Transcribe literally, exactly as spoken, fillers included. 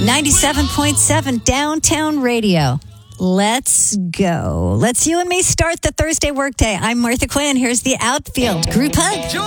ninety-seven point seven Downtown Radio. Let's go. Let's you and me start the Thursday workday. I'm Martha Quinn. Here's the outfield group hug.